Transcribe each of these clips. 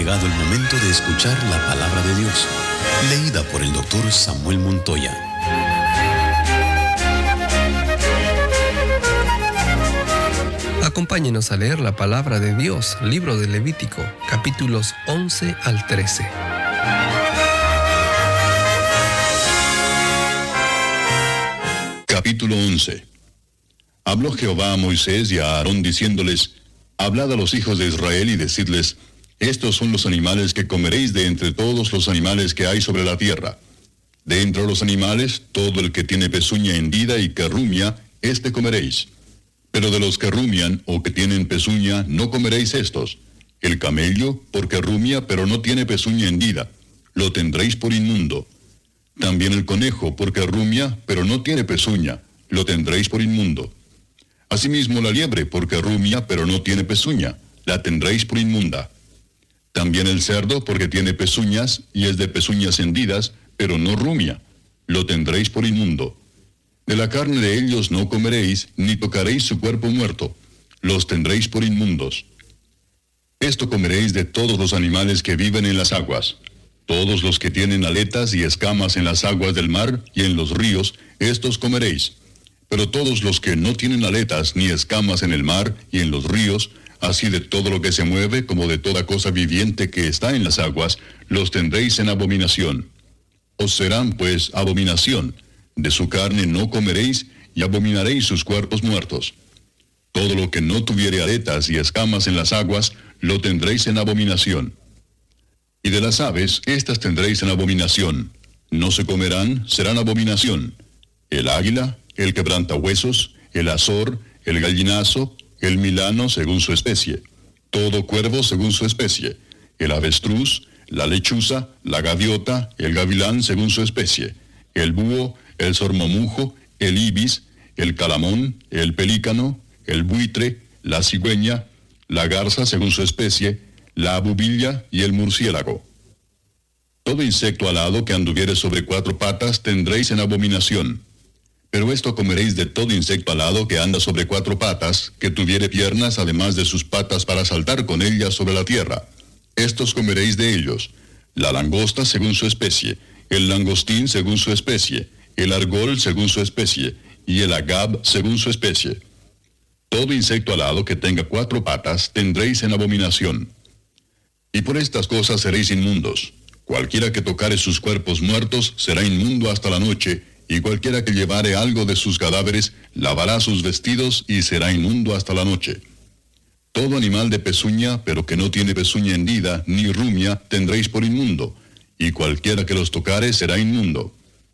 llegado el momento de escuchar la palabra de Dios, leída por el doctor Samuel Montoya. Acompáñenos a leer la palabra de Dios, libro de Levítico, capítulos 11 al 13. Capítulo 11. Habló Jehová a Moisés y a Aarón diciéndoles: Hablad a los hijos de Israel y decidles: Estos son los animales que comeréis de entre todos los animales que hay sobre la tierra. De entre los animales, todo el que tiene pezuña hendida y que rumia, éste comeréis. Pero de los que rumian o que tienen pezuña, no comeréis estos. El camello, porque rumia, pero no tiene pezuña hendida, lo tendréis por inmundo. También el conejo, porque rumia, pero no tiene pezuña, lo tendréis por inmundo. Asimismo la liebre, porque rumia, pero no tiene pezuña, la tendréis por inmunda. También el cerdo, porque tiene pezuñas, y es de pezuñas hendidas, pero no rumia, lo tendréis por inmundo. De la carne de ellos no comeréis, ni tocaréis su cuerpo muerto, los tendréis por inmundos. Esto comeréis de todos los animales que viven en las aguas. Todos los que tienen aletas y escamas en las aguas del mar y en los ríos, estos comeréis. Pero todos los que no tienen aletas ni escamas en el mar y en los ríos, así de todo lo que se mueve como de toda cosa viviente que está en las aguas, los tendréis en abominación. Os serán pues abominación. De su carne no comeréis, y abominaréis sus cuerpos muertos. Todo lo que no tuviere aletas y escamas en las aguas, lo tendréis en abominación. Y de las aves, estas tendréis en abominación. No se comerán, serán abominación. El águila, el quebrantahuesos, el azor, el gallinazo, el milano según su especie. Todo cuervo según su especie. El avestruz, la lechuza, la gaviota, el gavilán según su especie. El búho, el sormomujo, el ibis, el calamón, el pelícano, el buitre, la cigüeña, la garza según su especie, la abubilla y el murciélago. Todo insecto alado que anduviere sobre 4 patas tendréis en abominación. Pero esto comeréis de todo insecto alado que anda sobre 4 patas, que tuviere piernas además de sus patas para saltar con ellas sobre la tierra. Estos comeréis de ellos: la langosta según su especie, el langostín según su especie, el argol según su especie, y el agab según su especie. Todo insecto alado que tenga 4 patas tendréis en abominación. Y por estas cosas seréis inmundos. Cualquiera que tocare sus cuerpos muertos será inmundo hasta la noche, y cualquiera que llevare algo de sus cadáveres lavará sus vestidos y será inmundo hasta la noche. Todo animal de pezuña, pero que no tiene pezuña hendida ni rumia, tendréis por inmundo, y cualquiera que los tocare será inmundo.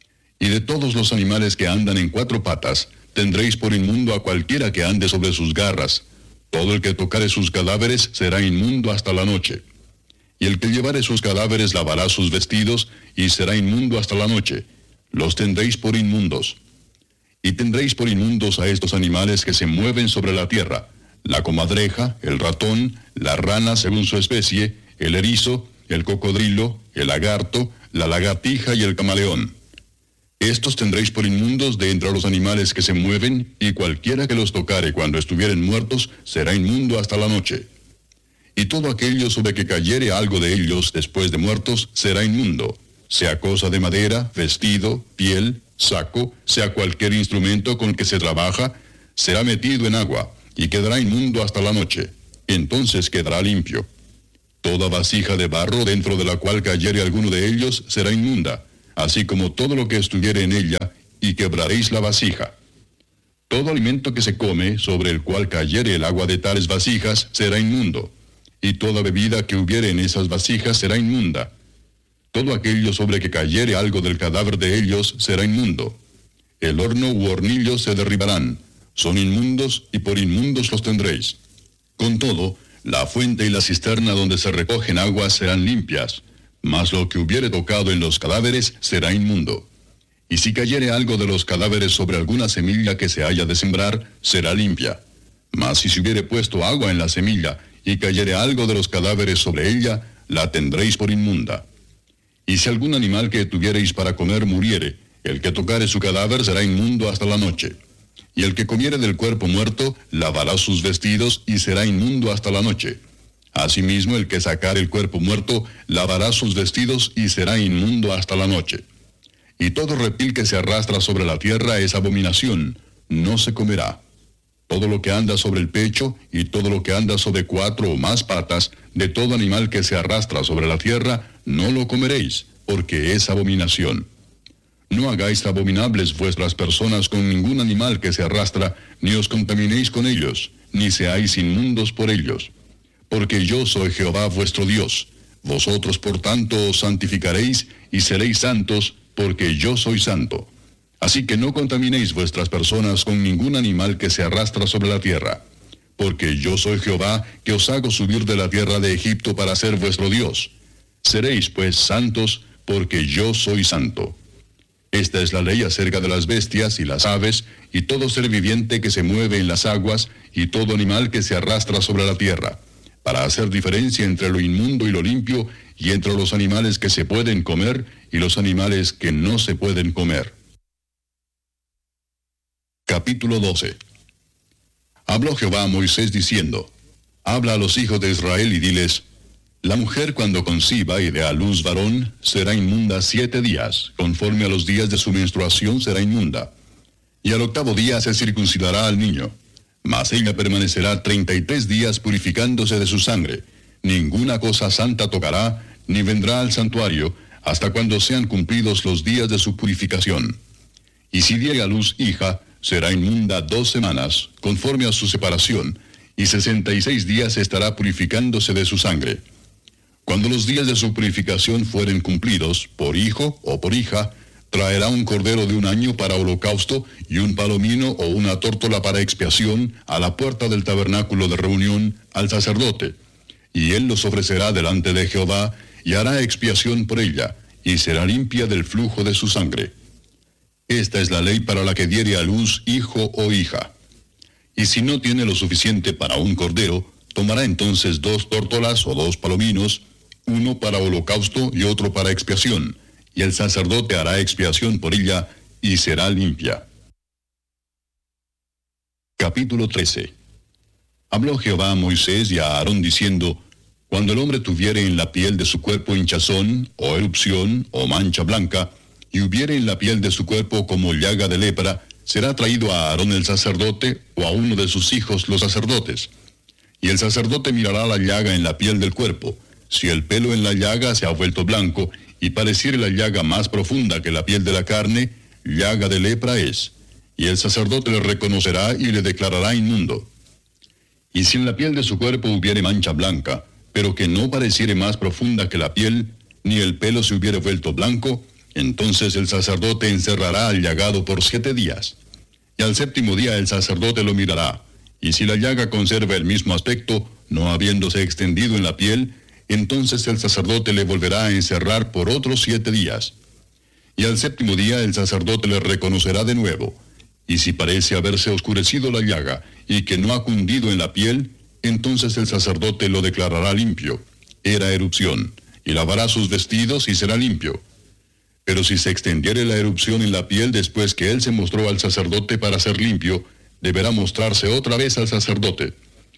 Y de todos los animales que andan en 4 patas, tendréis por inmundo a cualquiera que ande sobre sus garras. Todo el que tocare sus cadáveres será inmundo hasta la noche. Y el que llevare sus cadáveres lavará sus vestidos y será inmundo hasta la noche. Los tendréis por inmundos. Y tendréis por inmundos a estos animales que se mueven sobre la tierra: la comadreja, el ratón, la rana según su especie, el erizo, el cocodrilo, el lagarto, la lagartija y el camaleón. Estos tendréis por inmundos de entre los animales que se mueven, y cualquiera que los tocare cuando estuvieren muertos será inmundo hasta la noche. Y todo aquello sobre que cayere algo de ellos después de muertos será inmundo, sea cosa de madera, vestido, piel, saco, sea cualquier instrumento con que se trabaja, será metido en agua, y quedará inmundo hasta la noche. Entonces quedará limpio. Toda vasija de barro dentro de la cual cayere alguno de ellos será inmunda, así como todo lo que estuviere en ella, y quebraréis la vasija. Todo alimento que se come, sobre el cual cayere el agua de tales vasijas, será inmundo, y toda bebida que hubiere en esas vasijas será inmunda. Todo aquello sobre que cayere algo del cadáver de ellos será inmundo. El horno u hornillo se derribarán, son inmundos, y por inmundos los tendréis. Con todo, la fuente y la cisterna donde se recogen aguas serán limpias, mas lo que hubiere tocado en los cadáveres será inmundo. Y si cayere algo de los cadáveres sobre alguna semilla que se haya de sembrar, será limpia. Mas si se hubiere puesto agua en la semilla, y cayere algo de los cadáveres sobre ella, la tendréis por inmunda. Y si algún animal que tuviereis para comer muriere, el que tocare su cadáver será inmundo hasta la noche. Y el que comiere del cuerpo muerto, lavará sus vestidos y será inmundo hasta la noche. Asimismo, el que sacare el cuerpo muerto, lavará sus vestidos y será inmundo hasta la noche. Y todo reptil que se arrastra sobre la tierra es abominación, no se comerá. Todo lo que anda sobre el pecho y todo lo que anda sobre 4 o más patas, de todo animal que se arrastra sobre la tierra, no lo comeréis, porque es abominación. No hagáis abominables vuestras personas con ningún animal que se arrastra, ni os contaminéis con ellos, ni seáis inmundos por ellos. Porque yo soy Jehová vuestro Dios. Vosotros por tanto os santificaréis y seréis santos, porque yo soy santo. Así que no contaminéis vuestras personas con ningún animal que se arrastra sobre la tierra. Porque yo soy Jehová, que os hago subir de la tierra de Egipto para ser vuestro Dios. Seréis pues santos, porque yo soy santo. Esta es la ley acerca de las bestias y las aves, y todo ser viviente que se mueve en las aguas, y todo animal que se arrastra sobre la tierra, para hacer diferencia entre lo inmundo y lo limpio, y entre los animales que se pueden comer y los animales que no se pueden comer. Capítulo 12. Habló Jehová a Moisés diciendo: Habla a los hijos de Israel y diles: La mujer cuando conciba y dé a luz varón, será inmunda 7 días, conforme a los días de su menstruación será inmunda. Y al 8º día se circuncidará al niño. Mas ella permanecerá 33 días purificándose de su sangre. Ninguna cosa santa tocará, ni vendrá al santuario, hasta cuando sean cumplidos los días de su purificación. Y si diere a luz hija, será inmunda 2 semanas, conforme a su separación, y 66 días estará purificándose de su sangre. Cuando los días de su purificación fueren cumplidos, por hijo o por hija, traerá un cordero de 1 año para holocausto, y un palomino o una tórtola para expiación, a la puerta del tabernáculo de reunión, al sacerdote. Y él los ofrecerá delante de Jehová, y hará expiación por ella, y será limpia del flujo de su sangre. Esta es la ley para la que diere a luz hijo o hija. Y si no tiene lo suficiente para un cordero, tomará entonces 2 tórtolas o 2 palominos, uno para holocausto y otro para expiación, y el sacerdote hará expiación por ella, y será limpia. Capítulo 13. Habló Jehová a Moisés y a Aarón diciendo: Cuando el hombre tuviere en la piel de su cuerpo hinchazón, o erupción, o mancha blanca, y hubiere en la piel de su cuerpo como llaga de lepra, será traído a Aarón el sacerdote, o a uno de sus hijos los sacerdotes. Y el sacerdote mirará la llaga en la piel del cuerpo. Si el pelo en la llaga se ha vuelto blanco, y pareciere la llaga más profunda que la piel de la carne, llaga de lepra es. Y el sacerdote le reconocerá y le declarará inmundo. Y si en la piel de su cuerpo hubiere mancha blanca, pero que no pareciere más profunda que la piel, ni el pelo se hubiere vuelto blanco, entonces el sacerdote encerrará al llagado por 7 días. Y al 7º día el sacerdote lo mirará, y si la llaga conserva el mismo aspecto, no habiéndose extendido en la piel, entonces el sacerdote le volverá a encerrar por otros 7 días. Y al 7º día el sacerdote le reconocerá de nuevo, y si parece haberse oscurecido la llaga, y que no ha cundido en la piel, entonces el sacerdote lo declarará limpio. Era erupción, y lavará sus vestidos y será limpio. Pero si se extendiere la erupción en la piel después que él se mostró al sacerdote para ser limpio, deberá mostrarse otra vez al sacerdote.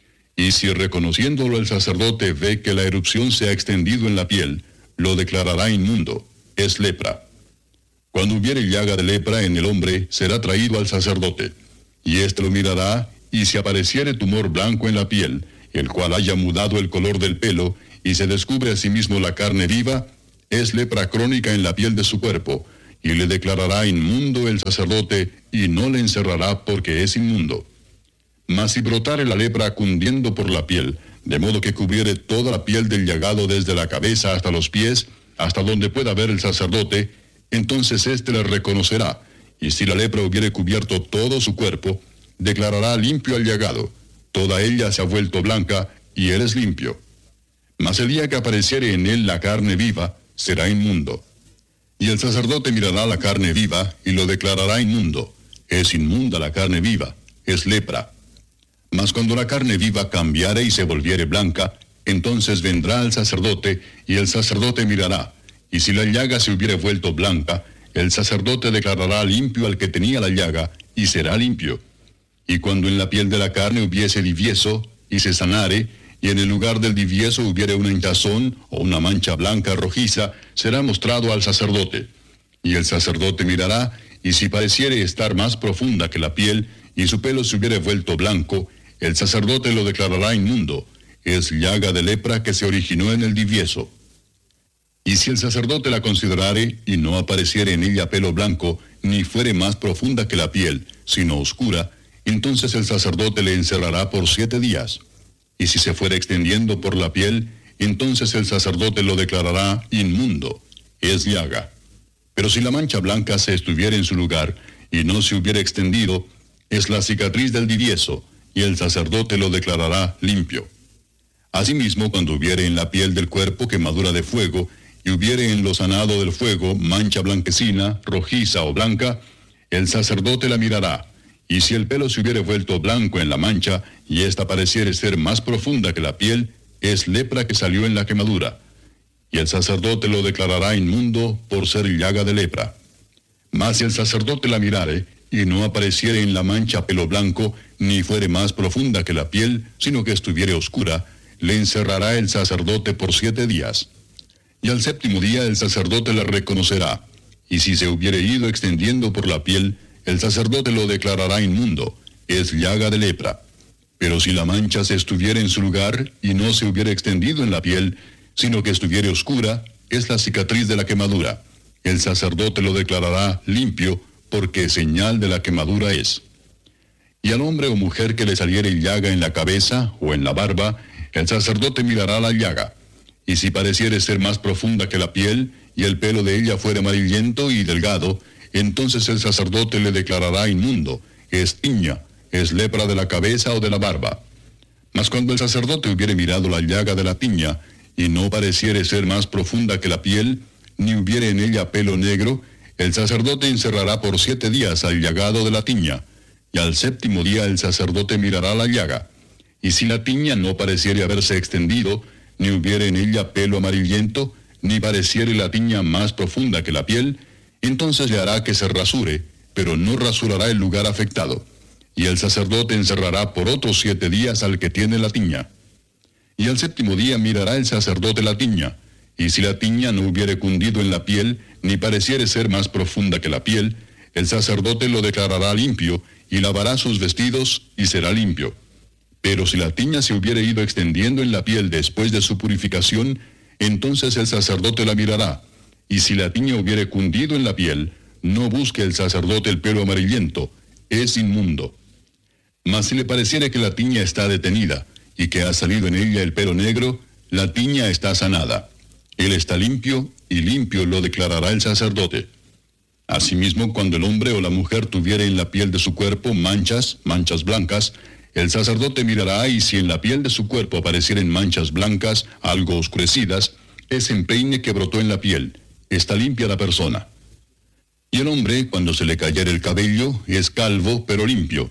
Y si reconociéndolo el sacerdote ve que la erupción se ha extendido en la piel, lo declarará inmundo, es lepra. Cuando hubiere llaga de lepra en el hombre, será traído al sacerdote, y éste lo mirará, y si apareciere tumor blanco en la piel, el cual haya mudado el color del pelo, y se descubre a sí mismo la carne viva, es lepra crónica en la piel de su cuerpo, y le declarará inmundo el sacerdote, y no le encerrará porque es inmundo. Mas si brotare la lepra cundiendo por la piel, de modo que cubriere toda la piel del llagado desde la cabeza hasta los pies, hasta donde pueda ver el sacerdote, entonces éste le reconocerá, y si la lepra hubiere cubierto todo su cuerpo, declarará limpio al llagado, toda ella se ha vuelto blanca, y él es limpio. Mas el día que apareciere en él la carne viva, será inmundo. Y el sacerdote mirará la carne viva, y lo declarará inmundo. Es inmunda la carne viva, es lepra. Mas cuando la carne viva cambiare y se volviere blanca, entonces vendrá al sacerdote, y el sacerdote mirará, y si la llaga se hubiere vuelto blanca, el sacerdote declarará limpio al que tenía la llaga, y será limpio. Y cuando en la piel de la carne hubiese divieso, y se sanare, y en el lugar del divieso hubiere una hinchazón o una mancha blanca rojiza, será mostrado al sacerdote. Y el sacerdote mirará, y si pareciere estar más profunda que la piel, y su pelo se hubiere vuelto blanco, el sacerdote lo declarará inmundo. Es llaga de lepra que se originó en el divieso. Y si el sacerdote la considerare, y no apareciere en ella pelo blanco, ni fuere más profunda que la piel, sino oscura, entonces el sacerdote le encerrará por 7 días. Y si se fuere extendiendo por la piel, entonces el sacerdote lo declarará inmundo. Es llaga. Pero si la mancha blanca se estuviera en su lugar, y no se hubiera extendido, es la cicatriz del divieso, y el sacerdote lo declarará limpio. Asimismo, cuando hubiere en la piel del cuerpo quemadura de fuego, y hubiere en lo sanado del fuego mancha blanquecina, rojiza o blanca, el sacerdote la mirará, y si el pelo se hubiere vuelto blanco en la mancha, y ésta pareciere ser más profunda que la piel, es lepra que salió en la quemadura, y el sacerdote lo declarará inmundo por ser llaga de lepra. Mas si el sacerdote la mirare, y no apareciere en la mancha pelo blanco, ni fuere más profunda que la piel, sino que estuviere oscura, le encerrará el sacerdote por 7 días. Y al 7º día el sacerdote la reconocerá, y si se hubiere ido extendiendo por la piel, el sacerdote lo declarará inmundo, es llaga de lepra. Pero si la mancha se estuviera en su lugar, y no se hubiera extendido en la piel, sino que estuviere oscura, es la cicatriz de la quemadura. El sacerdote lo declarará limpio, porque señal de la quemadura es. Y al hombre o mujer que le saliere llaga en la cabeza o en la barba, el sacerdote mirará la llaga. Y si pareciere ser más profunda que la piel, y el pelo de ella fuere amarillento y delgado, entonces el sacerdote le declarará inmundo, es tiña, es lepra de la cabeza o de la barba. Mas cuando el sacerdote hubiere mirado la llaga de la tiña, y no pareciere ser más profunda que la piel, ni hubiere en ella pelo negro, el sacerdote encerrará por 7 días al llagado de la tiña, y al 7º día el sacerdote mirará la llaga. Y si la tiña no pareciere haberse extendido, ni hubiere en ella pelo amarillento, ni pareciere la tiña más profunda que la piel, entonces le hará que se rasure, pero no rasurará el lugar afectado. Y el sacerdote encerrará por otros 7 días al que tiene la tiña. Y al 7º día mirará el sacerdote la tiña, y si la tiña no hubiere cundido en la piel, ni pareciere ser más profunda que la piel, el sacerdote lo declarará limpio, y lavará sus vestidos, y será limpio. Pero si la tiña se hubiere ido extendiendo en la piel después de su purificación, entonces el sacerdote la mirará, y si la tiña hubiere cundido en la piel, no busque el sacerdote el pelo amarillento, es inmundo. Mas si le pareciere que la tiña está detenida, y que ha salido en ella el pelo negro, la tiña está sanada. Él está limpio, y limpio lo declarará el sacerdote. Asimismo, cuando el hombre o la mujer tuviere en la piel de su cuerpo manchas blancas, el sacerdote mirará, y si en la piel de su cuerpo aparecieren manchas blancas, algo oscurecidas, es empeine que brotó en la piel, está limpia la persona. Y el hombre, cuando se le cayere el cabello, es calvo, pero limpio.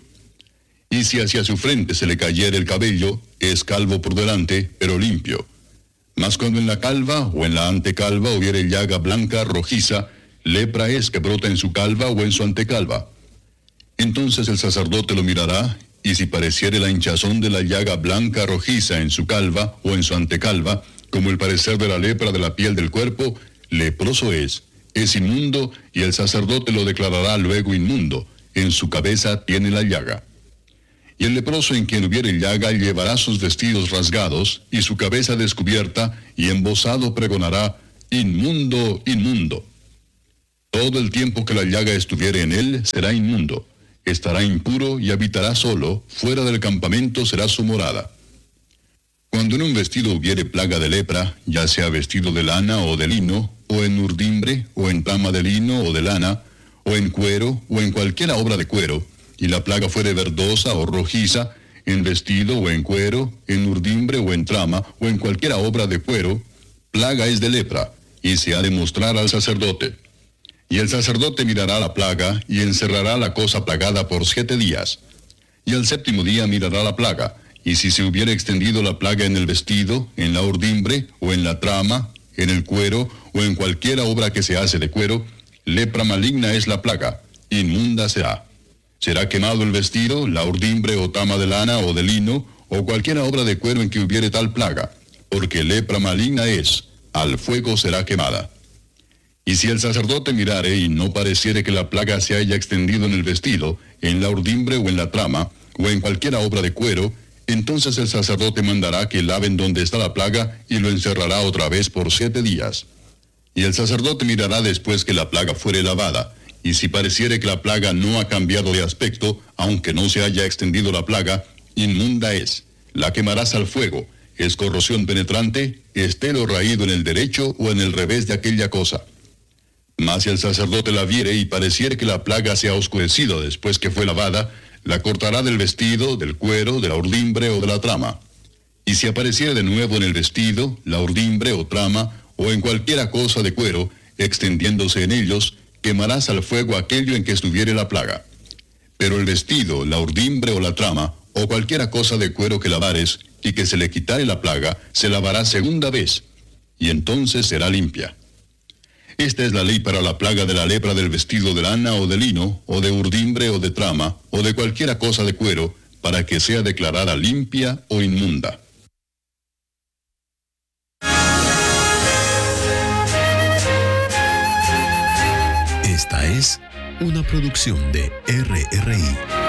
Y si hacia su frente se le cayere el cabello, es calvo por delante, pero limpio. Mas cuando en la calva o en la antecalva hubiere llaga blanca rojiza, lepra es que brota en su calva o en su antecalva. Entonces el sacerdote lo mirará, y si pareciere la hinchazón de la llaga blanca rojiza en su calva o en su antecalva, como el parecer de la lepra de la piel del cuerpo, leproso es inmundo, y el sacerdote lo declarará luego inmundo, en su cabeza tiene la llaga. Y el leproso en quien hubiere llaga llevará sus vestidos rasgados, y su cabeza descubierta, y embozado pregonará, inmundo, inmundo. Todo el tiempo que la llaga estuviere en él, será inmundo. Estará impuro y habitará solo, fuera del campamento será su morada. Cuando en un vestido hubiere plaga de lepra, ya sea vestido de lana o de lino, o en urdimbre, o en trama de lino o de lana, o en cuero, o en cualquiera obra de cuero, y la plaga fuere verdosa o rojiza, en vestido o en cuero, en urdimbre o en trama, o en cualquiera obra de cuero, plaga es de lepra, y se ha de mostrar al sacerdote. Y el sacerdote mirará la plaga, y encerrará la cosa plagada por 7 días. Y al 7º día mirará la plaga, y si se hubiere extendido la plaga en el vestido, en la urdimbre, o en la trama, en el cuero, o en cualquiera obra que se hace de cuero, lepra maligna es la plaga, inmunda será. Será quemado el vestido, la urdimbre o trama de lana o de lino, o cualquiera obra de cuero en que hubiere tal plaga, porque lepra maligna es, al fuego será quemada. Y si el sacerdote mirare y no pareciere que la plaga se haya extendido en el vestido, en la urdimbre o en la trama, o en cualquiera obra de cuero, entonces el sacerdote mandará que laven donde está la plaga y lo encerrará otra vez por 7 días. Y el sacerdote mirará después que la plaga fuere lavada, y si pareciere que la plaga no ha cambiado de aspecto, aunque no se haya extendido la plaga, inmunda es, la quemarás al fuego, es corrosión penetrante, esté lo raído en el derecho o en el revés de aquella cosa. Mas si el sacerdote la viere y pareciere que la plaga se ha oscurecido después que fue lavada, la cortará del vestido, del cuero, de la urdimbre o de la trama. Y si apareciere de nuevo en el vestido, la urdimbre o trama, o en cualquiera cosa de cuero, extendiéndose en ellos, quemarás al fuego aquello en que estuviere la plaga. Pero el vestido, la urdimbre o la trama, o cualquiera cosa de cuero que lavares, y que se le quitare la plaga, se lavará segunda vez, y entonces será limpia. Esta es la ley para la plaga de la lepra del vestido de lana o de lino, o de urdimbre o de trama, o de cualquiera cosa de cuero, para que sea declarada limpia o inmunda. Esta es una producción de RRI.